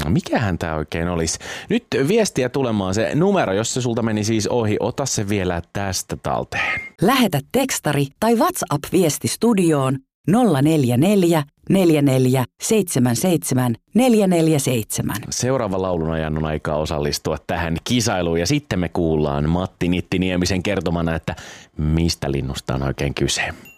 Mikähän tää oikein olisi? Nyt viestiä tulemaan se numero, jos se sulta meni siis ohi. Ota se vielä tästä talteen. Lähetä tekstari tai WhatsApp-viesti studioon 044 44 77 447. Seuraava laulun ajan on aikaa osallistua tähän kisailuun ja sitten me kuullaan Matti Nitti Niemisen kertomana, että mistä linnusta on oikein kyse.